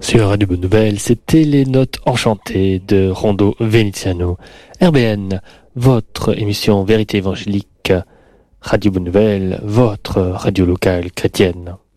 Sur Radio Bonne Nouvelle, c'était les notes enchantées de Rondo Veneziano. RBN, votre émission Vérité évangélique. Radio Bonne Nouvelle, votre radio locale chrétienne.